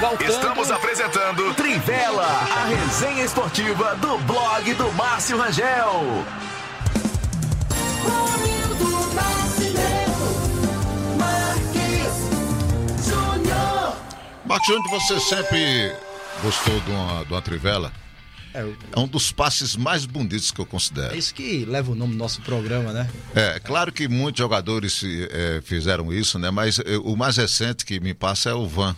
Estamos apresentando Trivela, a resenha esportiva do blog do Márcio Rangel. Marcos Júnior, você sempre gostou de uma trivela? É um dos passes mais bonitos que eu considero. É isso que leva o nome do nosso programa, né? É, claro que muitos jogadores fizeram isso, né? Mas o mais recente que me passa é o Van.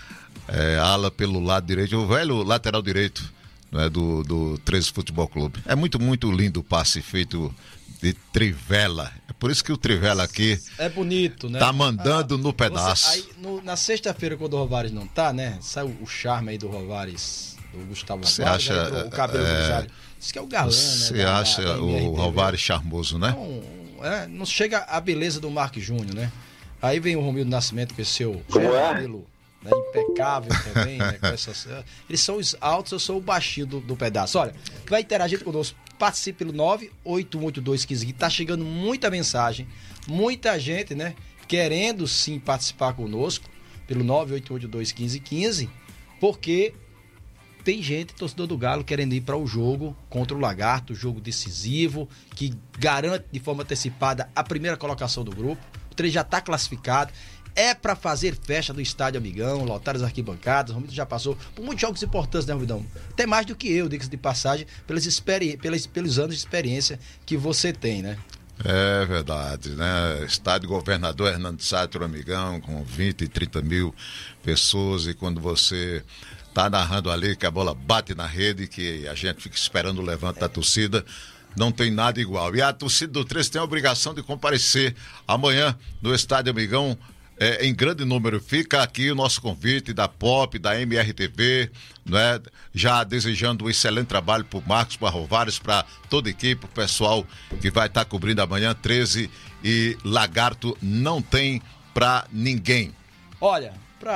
Ala pelo lado direito, o velho lateral direito, né, do 13 Futebol Clube. É muito, muito lindo o passe feito de trivela. É por isso que o trivela aqui é bonito, né? Tá mandando no pedaço. Na sexta-feira, quando o Rovares não tá, né? Sai o charme aí do Rovares, do Gustavo Você Rovares, acha, o cabelo grisalho. Diz que é o galã, você né? acha o Rovares charmoso, né? Não chega a beleza do Marcos Júnior, né? Aí vem o Romildo Nascimento com esse seu cabelo, né, impecável também, né? Com essas, eles são os altos, eu sou o baixinho do pedaço. Olha, vai interagir conosco, participe pelo 9818215. Tá chegando muita mensagem, muita gente, né? Querendo sim participar conosco pelo 981821515, porque tem gente, torcedor do Galo, querendo ir para o jogo contra o Lagarto, jogo decisivo, que garante de forma antecipada a primeira colocação do grupo. O 3 já está classificado. É para fazer festa do Estádio Amigão, lotar as arquibancadas. O Romildo já passou por muitos jogos importantes, né, Romildão? Até mais do que eu, diga-se de passagem, pelos anos de experiência que você tem, né? É verdade, né? Estádio Governador Hernando Sátiro Amigão, com 20 e 30 mil pessoas, e quando você tá narrando ali que a bola bate na rede, que a gente fica esperando o levante da torcida, não tem nada igual. E a torcida do 13 tem a obrigação de comparecer amanhã no Estádio Amigão, em grande número. Fica aqui o nosso convite da POP, da MRTV, né? Já desejando um excelente trabalho para o Marcos, para Rovares, para toda a equipe, o pessoal que vai estar cobrindo amanhã. 13 e Lagarto não tem para ninguém. Olha,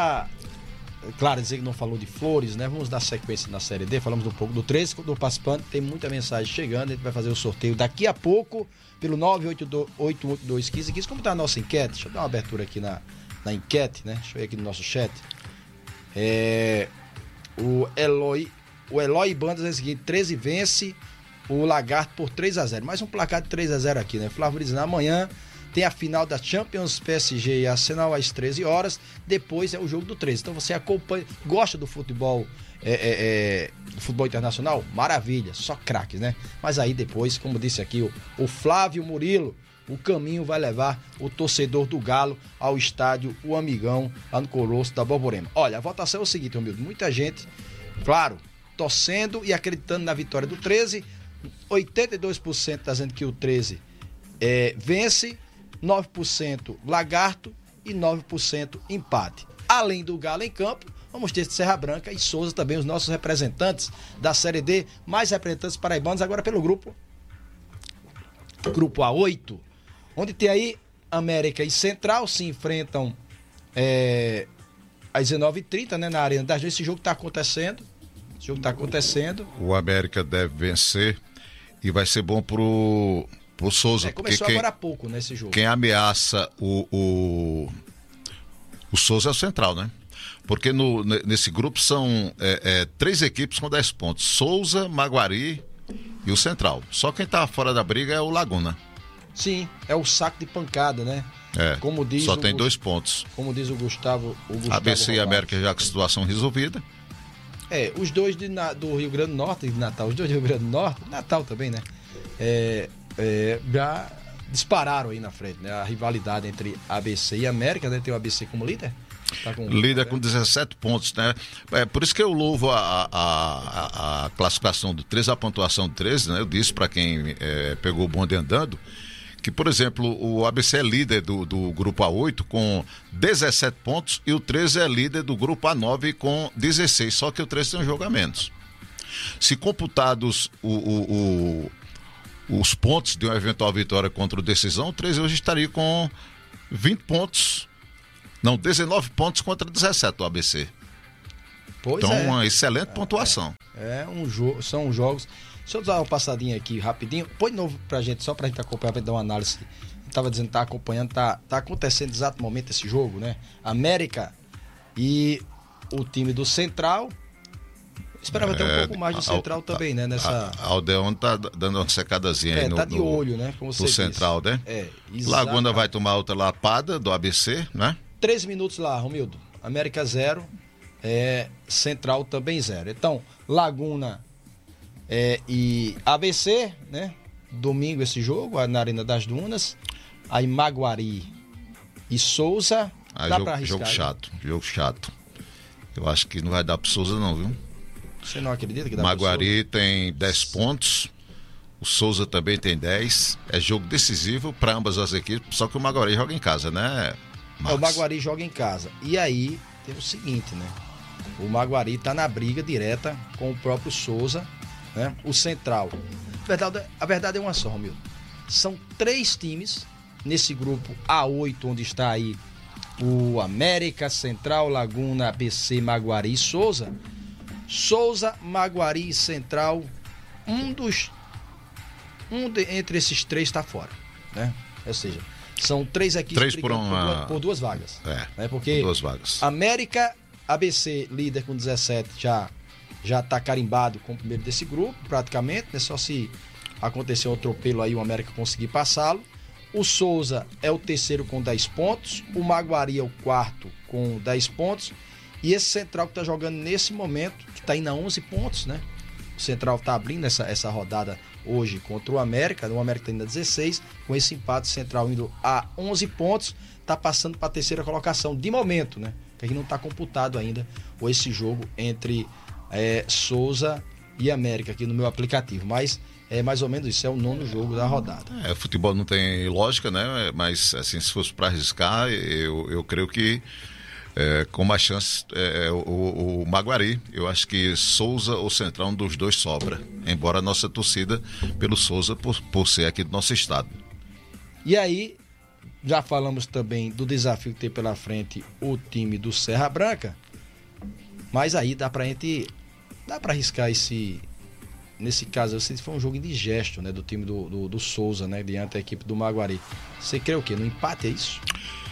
claro, dizer que não falou de Flores, né? Vamos dar sequência na Série D, falamos um pouco do 13, do participante, tem muita mensagem chegando, a gente vai fazer o sorteio daqui a pouco, pelo 9821515. Como está a nossa enquete? Deixa eu dar uma abertura aqui na enquete, né? Deixa eu ver aqui no nosso chat. O Eloy Bandas é o seguinte: 13 vence o Lagarto por 3-0. Mais um placar de 3-0 aqui, né? Flávio dizendo, amanhã tem a final da Champions, PSG e Arsenal às 13 horas. Depois é o jogo do 13. Então você acompanha, gosta do futebol, do futebol internacional? Maravilha, só craques, né? Mas aí depois, como disse aqui o Flávio Murilo, o caminho vai levar o torcedor do Galo ao estádio O Amigão, lá no Colosso da Borborema. Olha, a votação é o seguinte, Romildo, muita gente, claro, torcendo e acreditando na vitória do 13. 82% está dizendo que o 13 vence, 9% Lagarto e 9% empate. Além do Galo em campo, vamos ter Serra Branca e Souza também, os nossos representantes da Série D, mais representantes paraibanos, agora pelo grupo A8, onde tem aí América e Central se enfrentam às 19h30, né, na Arena das Duas. Esse jogo está acontecendo. O América deve vencer e vai ser bom pro Souza. Começou agora há pouco nesse jogo. Quem ameaça o Souza é o Central, né? Porque nesse grupo são 3 equipes com 10 pontos: Souza, Maguari e o Central. Só quem tá fora da briga é o Laguna. Sim, é o saco de pancada, né? Como diz só tem 2 pontos. Como diz o Gustavo ABC e América já com situação resolvida. Os dois do Rio Grande do Norte e de Natal, os dois do Rio Grande do Norte, Natal também, né? Já dispararam aí na frente, né? A rivalidade entre ABC e América, né? Tem o ABC como líder. Tá líder com 17 pontos, né? Por isso que eu louvo a classificação do 13, a pontuação do 13, né? Eu disse para quem pegou o bonde andando que, por exemplo, o ABC é líder do grupo A8 com 17 pontos e o 13 é líder do grupo A9 com 16, só que o 13 tem um jogo a menos. Se computados os pontos de uma eventual vitória contra o Decisão, o 13 hoje estaria com 20 pontos, não, 19 pontos contra 17 do ABC. Então, uma excelente pontuação. São jogos. Deixa eu dar uma passadinha aqui rapidinho. Põe de novo pra gente, só pra gente acompanhar, pra dar uma análise. Eu tava dizendo, tá acompanhando, tá acontecendo no exato momento esse jogo, né? América e o time do Central. Esperava até um pouco mais do Central também, né? A Aldeon tá dando uma secadazinha aí tá de olho, né? Como você do disse. Central, né? Exatamente. Laguna vai tomar outra lapada do ABC, né? 3 minutos lá, Romildo. América 0, Central também 0. Então, Laguna e ABC, né? Domingo esse jogo, na Arena das Dunas. Aí Maguari e Souza. Dá pra arriscar? Jogo chato. Eu acho que não vai dar pro Souza não, viu? Você não acredita que dá Maguari tem 10 pontos. O Souza também tem 10. É jogo decisivo para ambas as equipes. Só que o Maguari joga em casa, né, Marcos? O Maguari joga em casa. E aí tem o seguinte, né? O Maguari tá na briga direta com o próprio Souza, né? O Central. A verdade é uma só, Romildo. São 3 times nesse grupo A8, onde está aí o América, Central, Laguna, ABC, Maguari e Souza. Souza, Maguari e Central, entre esses 3 está fora, né? Ou seja, são 3 equipes por 2 vagas. Né? Porque por 2 vagas. América, ABC, líder com 17, já está carimbado como primeiro desse grupo, praticamente, né? Só se acontecer um atropelo aí, o América conseguir passá-lo. O Souza é o terceiro com 10 pontos, o Maguari é o quarto com 10 pontos, e esse Central que está jogando nesse momento, que está indo a 11 pontos, né? O Central está abrindo essa rodada hoje contra o América está indo a 16, com esse empate, o Central indo a 11 pontos, está passando para a terceira colocação, de momento, né? Que aqui não está computado ainda esse jogo entre Souza e América aqui no meu aplicativo, mas é mais ou menos isso, é o 9º jogo da rodada. O futebol não tem lógica, né? Mas assim, se fosse para arriscar, eu creio que com mais chance o Maguari. Eu acho que Souza ou Central, um dos 2 sobra, embora a nossa torcida pelo Souza por ser aqui do nosso estado. E aí, já falamos também do desafio que tem pela frente o time do Serra Branca, mas aí dá pra arriscar nesse caso, se foi um jogo indigesto, né, do time do Souza, né, diante da equipe do Maguari. Você crê o quê? No empate, é isso?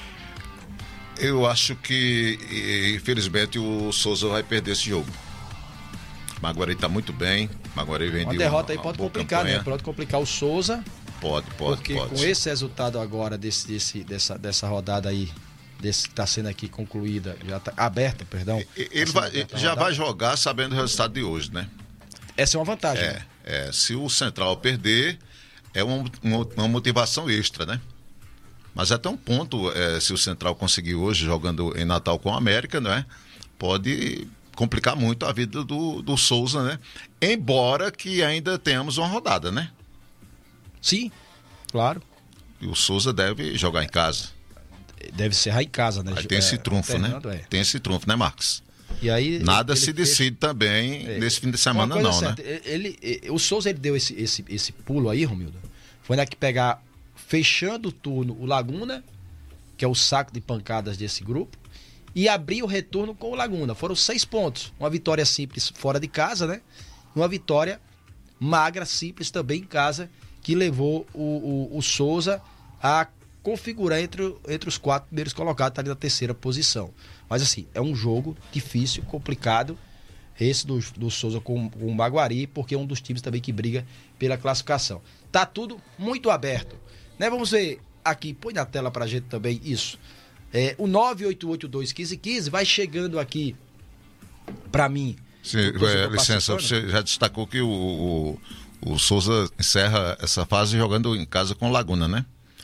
Eu acho que, infelizmente, o Souza vai perder esse jogo. O Maguari está muito bem. O Maguari vem uma derrota aí pode complicar, né? Pode complicar o Souza. Pode. Porque com esse resultado agora dessa rodada aí, que está sendo aqui concluída, já tá aberta, perdão. Ele vai jogar sabendo o resultado de hoje, né? Essa é uma vantagem. Né? Se o Central perder, é uma motivação extra, né? Mas até um ponto, se o Central conseguir hoje, jogando em Natal com a América, né? Pode complicar muito a vida do Souza, né? Embora que ainda tenhamos uma rodada, né? Sim, claro. E o Souza deve jogar em casa. Deve encerrar em casa, né? Aí tem esse trunfo, né? Tem esse trunfo, né, Marcos? E aí, nada se decide também nesse fim de semana, não, certa, né? O Souza, ele deu esse pulo aí, Romildo. Foi na que pegar, fechando o turno, o Laguna, que é o saco de pancadas desse grupo, e abrir o retorno com o Laguna. Foram 6 pontos. Uma vitória simples fora de casa, né? Uma vitória magra, simples também em casa, que levou o Souza a configurar entre os 4 primeiros colocados, tá ali na terceira posição. Mas assim, é um jogo difícil, complicado, esse do Souza com o Maguari, porque é um dos times também que briga pela classificação. Tá tudo muito aberto, né? Vamos ver aqui, põe na tela pra gente também isso. O 988-21515 vai chegando aqui pra mim. Sim, licença, você já destacou que o Souza encerra essa fase jogando em casa com o Laguna, né?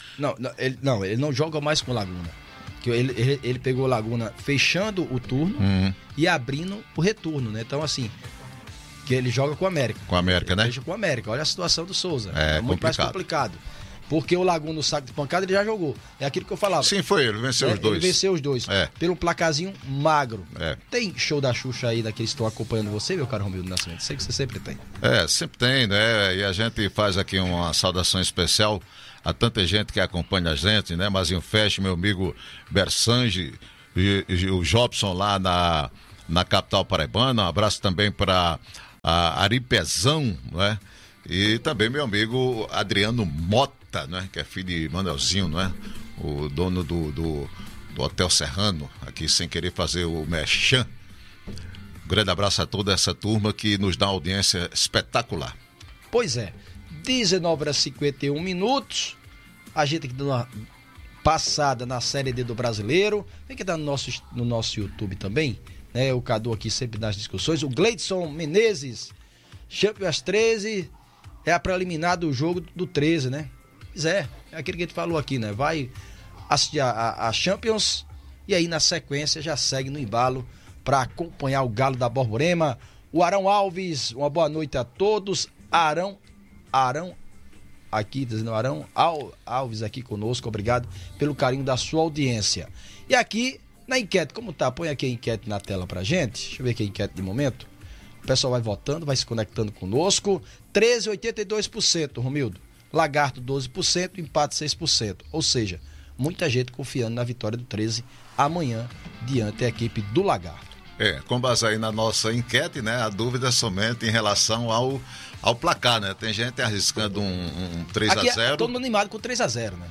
Ele não joga mais com o Laguna. Ele pegou o Laguna fechando o turno e abrindo o retorno, né? Então, assim, que ele joga com o América. Com o América, né? Fecha com o América. Olha a situação do Souza. É muito mais complicado. Porque o Laguna, no saco de pancada, ele já jogou. É aquilo que eu falava. Sim, foi ele. Venceu os dois. Ele venceu os dois. Pelo placazinho magro. É. Tem show da Xuxa aí, daqueles que estão acompanhando você, meu caro Romildo Nascimento? Sei que você sempre tem. Sempre tem, né? E a gente faz aqui uma saudação especial a tanta gente que acompanha a gente, né? Mazinho Fest, meu amigo Bersange, e o Jobson lá na capital paraibana. Um abraço também para Aripezão, né? E também meu amigo Adriano Mota, né? Que é filho de Manuelzinho, né? O dono do Hotel Serrano, aqui sem querer fazer o merchan, Um grande abraço a toda essa turma que nos dá uma audiência espetacular. Pois é, 19h51. A gente aqui dando uma passada na Série D do Brasileiro. Tem que dar no nosso YouTube também, né? O Cadu aqui sempre nas discussões. O Gleidson Menezes, Champions 13, é a preliminar do jogo do 13, né? Pois é aquilo que a gente falou aqui, né? Vai assistir a Champions e aí na sequência já segue no embalo para acompanhar o Galo da Borborema. O Arão Alves, uma boa noite a todos. Arão aqui, dizendo Arão Alves aqui conosco, obrigado pelo carinho da sua audiência. E aqui na enquete, como tá? Põe aqui a enquete na tela pra gente. Deixa eu ver aqui a enquete de momento. O pessoal vai votando, vai se conectando conosco. 13,82%, Romildo. Lagarto 12%, empate 6%. Ou seja, muita gente confiando na vitória do 13 amanhã diante da equipe do Lagarto. Com base aí na nossa enquete, né? A dúvida é somente em relação ao placar, né? Tem gente arriscando um 3-0. Todo mundo animado com 3-0, né?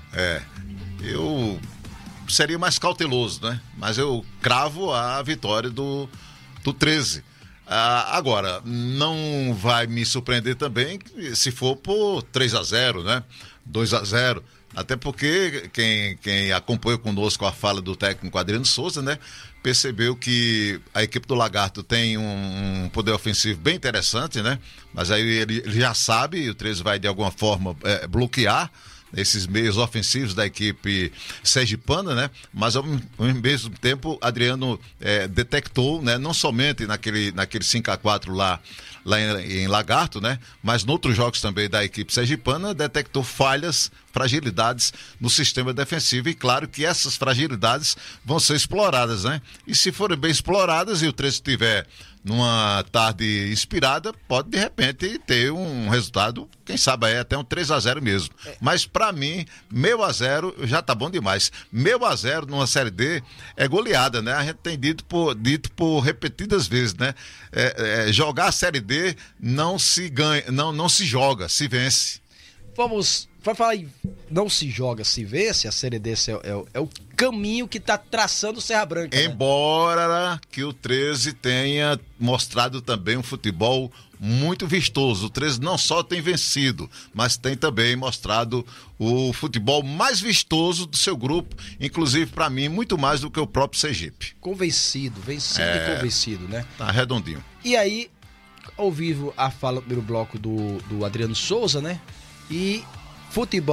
Eu seria mais cauteloso, né? Mas eu cravo a vitória do 13. Agora, não vai me surpreender também se for por 3-0, né? 2-0. Até porque quem acompanhou conosco a fala do técnico Adriano Souza, né? Percebeu que a equipe do Lagarto tem um poder ofensivo bem interessante, né? Mas aí ele já sabe, o 13 vai de alguma forma bloquear esses meios ofensivos da equipe sergipana, né? Mas ao mesmo tempo, Adriano detectou, né? Não somente naquele 5-4 lá em Lagarto, né? Mas em outros jogos também da equipe sergipana, detectou falhas, fragilidades no sistema defensivo, e claro que essas fragilidades vão ser exploradas, né? E se forem bem exploradas e o 13 estiver numa tarde inspirada, pode de repente ter um resultado, quem sabe até um 3-0 mesmo. Mas para mim, 0-0 já tá bom demais. 0-0 numa Série D é goleada, né? A gente tem dito por repetidas vezes, né? Jogar a Série D não se ganha, não se joga, se vence. Vai falar em não se joga, se vence. A Série D é o caminho que está traçando o Serra Branca. Embora que o 13 tenha mostrado também um futebol muito vistoso. O 13 não só tem vencido, mas tem também mostrado o futebol mais vistoso do seu grupo, inclusive para mim muito mais do que o próprio Sergipe. Vencido e convencido, né? Tá redondinho. E aí, ao vivo, a fala do primeiro bloco do Adriano Souza, né? E futebol